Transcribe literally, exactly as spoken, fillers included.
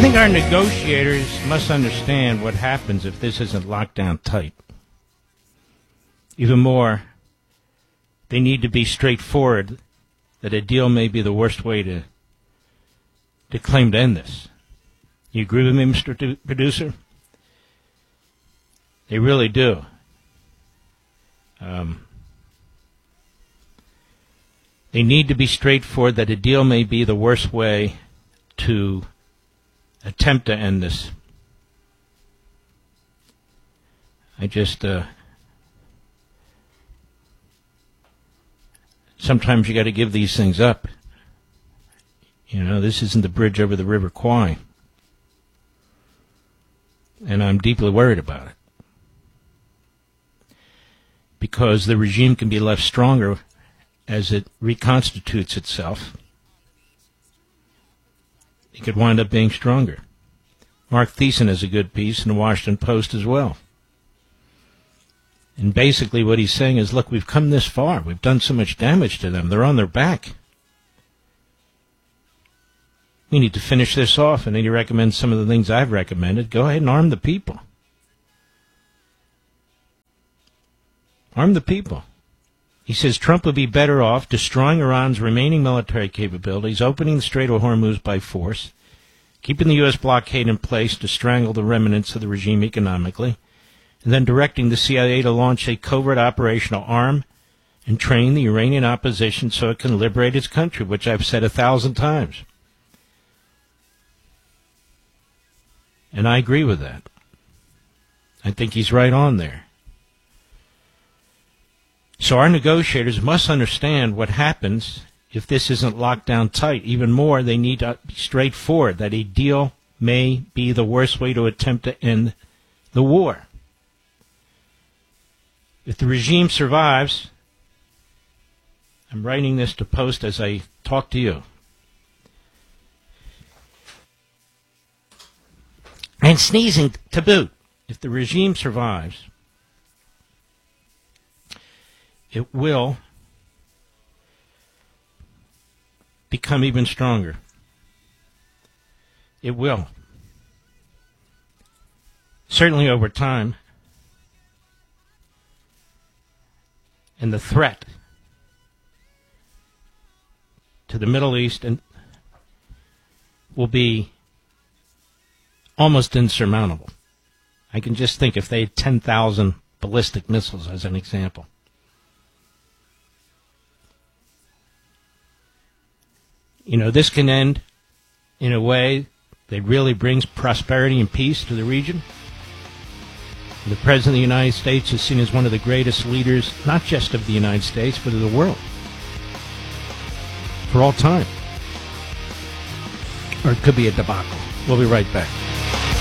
think our negotiators must understand what happens if this isn't locked down tight. Even more, they need to be straightforward that a deal may be the worst way to to claim to end this. You agree with me, Mister Du- Producer? They really do. Um, they need to be straightforward that a deal may be the worst way to attempt to end this. I just, uh, sometimes you got to give these things up. You know, this isn't the bridge over the River Kwai. And I'm deeply worried about it. Because the regime can be left stronger as it reconstitutes itself. It could wind up being stronger. Mark Thiessen has a good piece in the Washington Post as well. And basically what he's saying is, look, we've come this far. We've done so much damage to them. They're on their back. We need to finish this off, and then he recommends some of the things I've recommended. Go ahead and arm the people. Arm the people. He says Trump would be better off destroying Iran's remaining military capabilities, opening the Strait of Hormuz by force, keeping the U S blockade in place to strangle the remnants of the regime economically, and then directing the C I A to launch a covert operation to arm and train the Iranian opposition so it can liberate its country, which I've said a thousand times. And I agree with that. I think he's right on there. So our negotiators must understand what happens if this isn't locked down tight. Even more, they need to be straightforward that a deal may be the worst way to attempt to end the war. If the regime survives, I'm writing this to post as I talk to you. And sneezing to boot. If the regime survives, it will become even stronger. It will. Certainly over time. And the threat to the Middle East and will be almost insurmountable. I can just think if they had ten thousand ballistic missiles as an example. You know, this can end in a way that really brings prosperity and peace to the region. The President of the United States is seen as one of the greatest leaders, not just of the United States, but of the world. For all time. Or it could be a debacle. We'll be right back.